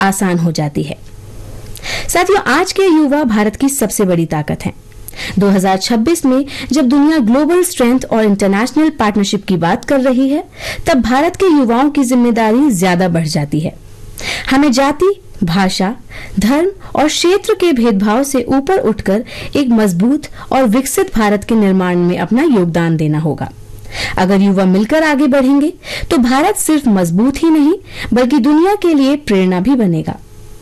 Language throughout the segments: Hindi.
आसान हो जाती है। साथियों, आज के युवा भारत की सबसे बड़ी ताकत हैं। 2026 में जब दुनिया ग्लोबल स्ट्रेंथ और इंटरनेशनल पार्टनरशिप की बात कर रही है, तब भारत के युवाओं की जिम्मेदारी ज्यादा बढ़ जाती है। हमें जाति, भाषा, धर्म और क्षेत्र के भेदभाव से ऊपर उठकर एक मजबूत और विकसित भारत के निर्माण में अपना योगदान देना होगा। अगर युवा मिलकर आगे बढ़ेंगे तो भारत सिर्फ मजबूत ही नहीं बल्कि दुनिया के लिए प्रेरणा भी बनेगा।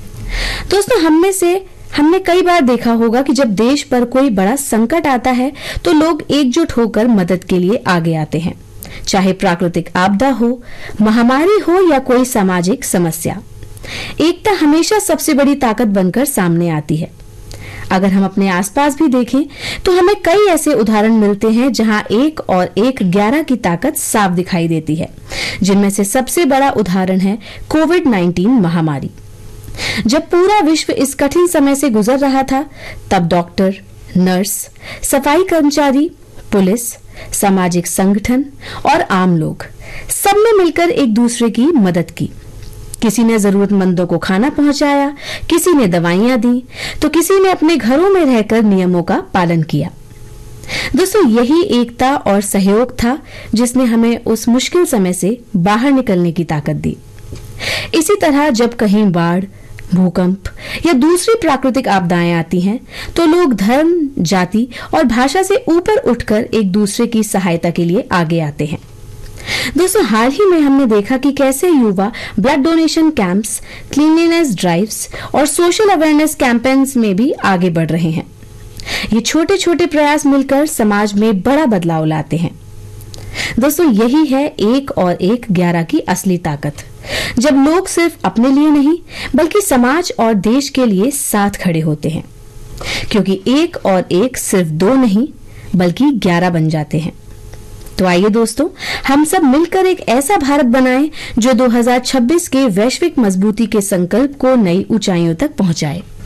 दोस्तों, हमने कई बार देखा होगा कि जब देश पर कोई बड़ा संकट आता है तो लोग एकजुट होकर मदद के लिए आगे आते हैं, चाहे प्राकृतिक आपदा हो, महामारी हो या कोई सामाजिक समस्या। एकता हमेशा सबसे बड़ी ताकत बनकर सामने आती है। अगर हम अपने आसपास भी देखें तो हमें कई ऐसे उदाहरण मिलते हैं जहां 1 और 1 11 की ताकत साफ दिखाई देती है, जिनमें से सबसे बड़ा उदाहरण है कोविड-19 महामारी। जब पूरा विश्व इस कठिन समय से गुजर रहा था, तब डॉक्टर, नर्स, सफाई कर्मचारी, पुलिस, सामाजिक संगठन और आम लोग सबने मिलकर एक दूसरे की मदद की। किसी ने जरूरतमंदों को खाना पहुंचाया, किसी ने दवाइयां दी, तो किसी ने अपने घरों में रहकर नियमों का पालन किया। दोस्तों, यही एकता और सहयोग था जिसने हमें उस मुश्किल समय से बाहर निकलने की ताकत दी। इसी तरह जब कहीं बाढ़, भूकंप या दूसरी प्राकृतिक आपदाएं आती हैं, तो लोग धर्म, जाति और भाषा से ऊपर उठकर एक दूसरे की सहायता के लिए आगे आते हैं। दोस्तों, हाल ही में हमने देखा कि कैसे युवा blood donation camps, cleanliness drives और सोशल अवेयरनेस कैंपेन्स में भी आगे बढ़ रहे हैं। ये छोटे छोटे प्रयास मिलकर समाज में बड़ा बदलाव लाते हैं। दोस्तों, यही है 1 और 1 11 की असली ताकत, जब लोग सिर्फ अपने लिए नहीं बल्कि समाज और देश के लिए साथ खड़े होते हैं, क्योंकि 1 और 1 सिर्फ 2 नहीं बल्कि 11 बन जाते हैं। तो आइए दोस्तों, हम सब मिलकर एक ऐसा भारत बनाएं जो 2026 के वैश्विक मजबूती के संकल्प को नई ऊंचाइयों तक पहुंचाए।